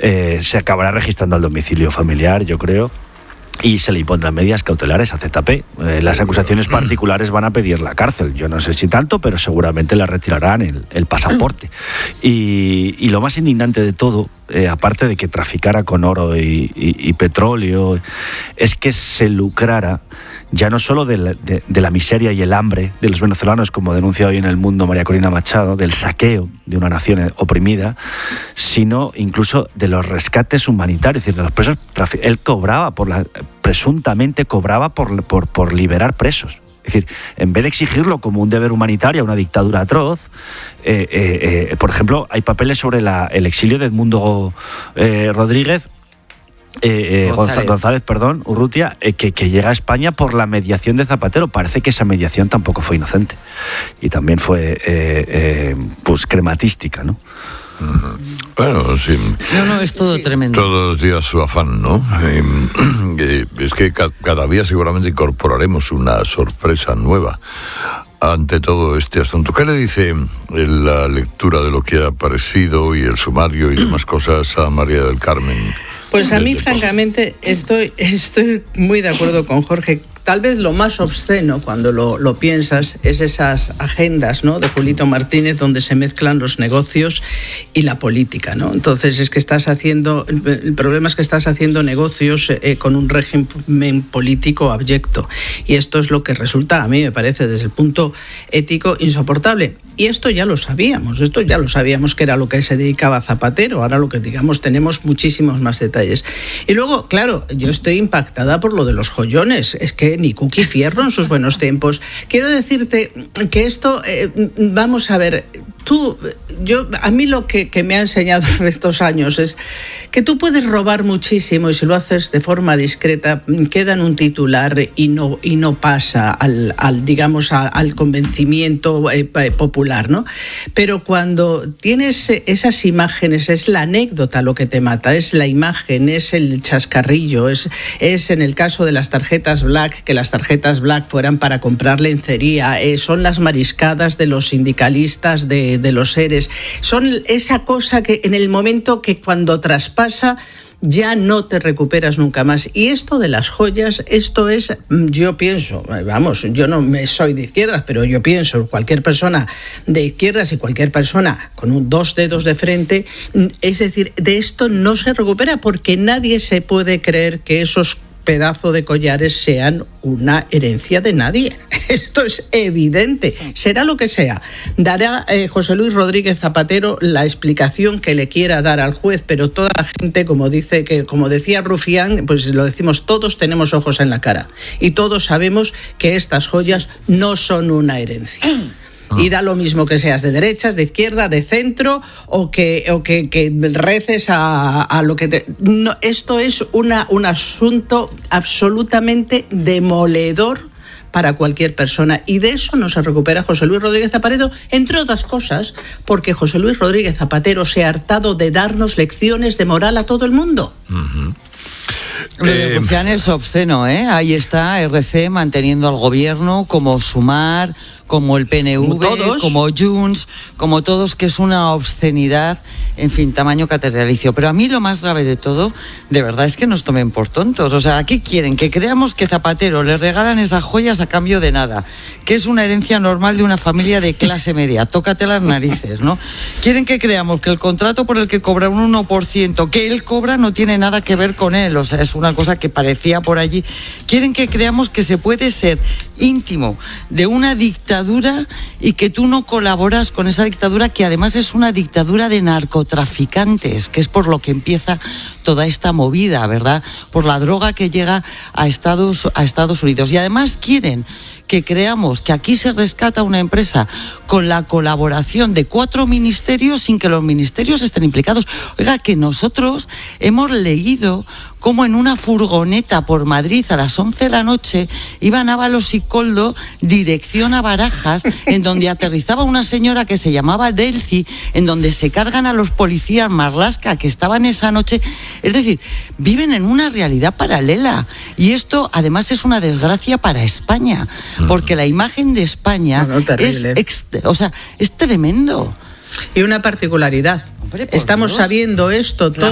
se acabará registrando al domicilio familiar, yo creo. Y se le impondrán medidas cautelares a ZP. Las acusaciones particulares van a pedir la cárcel. Yo no sé si tanto, pero seguramente le retirarán el pasaporte. Y lo más indignante de todo, aparte de que traficara con oro y petróleo, es que se lucrara ya no solo de la miseria y el hambre de los venezolanos, como denuncia hoy en El Mundo María Corina Machado, del saqueo de una nación oprimida, sino incluso de los rescates humanitarios, es decir, de los presos. Él cobraba presuntamente cobraba por liberar presos. Es decir, en vez de exigirlo como un deber humanitario a una dictadura atroz, por ejemplo, hay papeles sobre el exilio de Edmundo Rodríguez, González, Urrutia, que llega a España por la mediación de Zapatero. Parece que esa mediación tampoco fue inocente y también fue pues crematística, ¿no? Bueno, sí. No, es todo tremendo. Todos los días su afán, ¿no? Es que cada día seguramente incorporaremos una sorpresa nueva ante todo este asunto. ¿Qué le dice la lectura de lo que ha aparecido y el sumario y demás cosas a María del Carmen? Pues a mí, francamente, estoy muy de acuerdo con Jorge. Tal vez lo más obsceno, cuando lo piensas, es esas agendas, ¿no?, de Julito Martínez, donde se mezclan los negocios y la política, ¿no? Entonces el problema es que estás haciendo negocios con un régimen político abyecto. Y esto es lo que resulta, a mí me parece, desde el punto ético, insoportable. Y esto ya lo sabíamos que era lo que se dedicaba Zapatero. Ahora lo que digamos, tenemos muchísimos más detalles. Y luego, claro, yo estoy impactada por lo de los joyones. Es que ni Cuqui Fierro en sus buenos tiempos. Quiero decirte que esto, vamos a ver, a mí lo que me ha enseñado estos años es que tú puedes robar muchísimo y si lo haces de forma discreta queda en un titular y no pasa al convencimiento popular, ¿no? Pero cuando tienes esas imágenes, es la anécdota lo que te mata, es la imagen, es el chascarrillo, es en el caso de las tarjetas Black, que las tarjetas Black fueran para comprar lencería, son las mariscadas de los sindicalistas de los ERES, son esa cosa que en el momento que cuando traspasa ya no te recuperas nunca más. Y esto de las joyas, esto es, yo pienso, yo no soy de izquierdas, pero yo pienso, cualquier persona de izquierdas y cualquier persona con dos dedos de frente, es decir, de esto no se recupera porque nadie se puede creer que esos pedazos de collares sean una herencia de nadie. Esto es evidente. Será lo que sea. Dará José Luis Rodríguez Zapatero la explicación que le quiera dar al juez, pero toda la gente, como decía Rufián, pues lo decimos, todos tenemos ojos en la cara y todos sabemos que estas joyas no son una herencia. Y da lo mismo que seas de derechas, de izquierda, de centro o que reces a lo que te... No, esto es un asunto absolutamente demoledor para cualquier persona, y de eso no se recupera José Luis Rodríguez Zapatero, entre otras cosas porque José Luis Rodríguez Zapatero se ha hartado de darnos lecciones de moral a todo el mundo. Lo de Rufián es obsceno, ¿eh? Ahí está RC manteniendo al gobierno, como Sumar, como el PNV, como Junts, como todos, que es una obscenidad, en fin, tamaño catedralicio. Pero a mí lo más grave de todo, de verdad, es que nos tomen por tontos. O sea, ¿qué quieren? Que creamos que Zapatero le regalan esas joyas a cambio de nada, que es una herencia normal de una familia de clase media. Tócate las narices, ¿no? Quieren que creamos que el contrato por el que cobra un 1%, que él cobra, no tiene nada que ver con él. O sea, es una cosa que parecía por allí. Quieren que creamos que se puede ser íntimo de una dictadura y que tú no colaboras con esa dictadura, que además es una dictadura de narcotraficantes, que es por lo que empieza toda esta movida, ¿verdad? Por la droga que llega a Estados Unidos. Y además quieren que creamos que aquí se rescata una empresa con la colaboración de 4 ministerios sin que los ministerios estén implicados. Oiga, que nosotros hemos leído cómo en una furgoneta por Madrid a las 11 de la noche iban Ábalos y Koldo dirección a Barajas, en donde aterrizaba una señora que se llamaba Delcy, en donde se cargan a los policías Marlaska que estaban esa noche. Es decir, viven en una realidad paralela, y esto además es una desgracia para España, porque la imagen de España es tremendo. Y una particularidad. Hombre, estamos sabiendo esto todo.